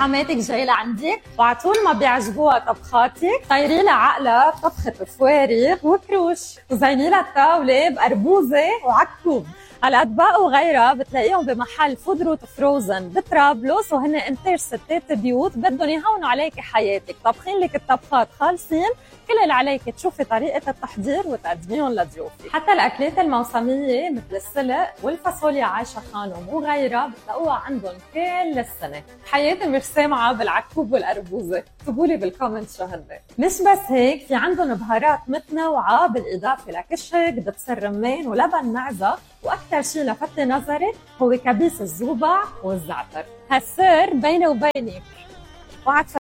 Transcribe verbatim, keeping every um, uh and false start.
حماتك جاي لعندك وعطول ما بيعجبوها طبخاتك طيري لها عقلها بطبخة فوارغ وكروش وزيني لها الطاولة بأربوزة وعكوب. هالأطباق وغيرها بتلاقيهم بمحل فود روت فروزن بطرابلس وهن انتاج ستات بيوت بدهم يهونوا عليك حياتك، طبخين لك الطبخات خالصين، كل اللي عليك تشوفي طريقة التحضير وتقدميهم لضيوفك. حتى الأكلات الموسمية مثل السلق والفاصوليا عايشة خانم وغيرها بتلاقوها عندهم كل السنة. حياتي مش سامعة بالعكوب والأربوزة، اكتبولي بالكومنت شو هن. مش بس هيك، في عندهم بهارات متنوعة بالإضافة لكشك دبس الرمان ولبن معزة، وأكثر شيء لفت نظري هو كبيس الزوبع والزعتر. هالسر بيني وبينك.